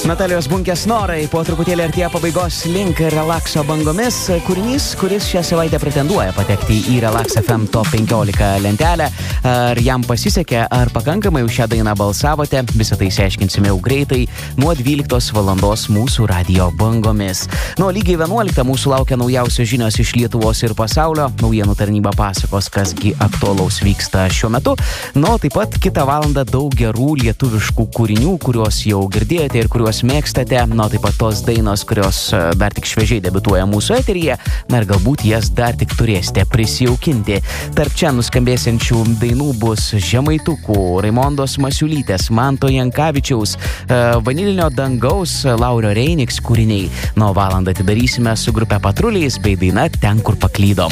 Natalijos Bunkės norai po truputėlį artėja pabaigos link relakso bangomis. Kūrinys, kuris šią savaitę pretenduoja patekti į Relax FM Top 15 lentelę. Ar jam pasisekė, ar pakankamai už šią dainą balsavote, visą tai išsiaiškinsime jau greitai nuo 12 valandos mūsų radio bangomis. Nuo lygiai 11 mūsų laukia naujausios žinios iš Lietuvos ir pasaulio. Naujienų tarnyba pasakos, kasgi aktualaus vyksta šiuo metu. Taip pat kitą valandą daug gerų lietuviškų kūrinių, kuriuos jau girdėjote ir kuriuos mėgstate. Taip pat tos dainos, kurios dar tik šviežiai debiutuoja mūsų eteryje. Ir galbūt jas dar tik turėsite prisijaukinti. Tarp čia nuskambėsiančių dainų bus Žemaitukų, Raimondos Masiulytės, Manto Jankavičiaus, Vanilinio dangaus, Laurio Reiniks kūriniai. Valandą atidarysime su grupe Patruliais bei daina Ten, kur paklydom.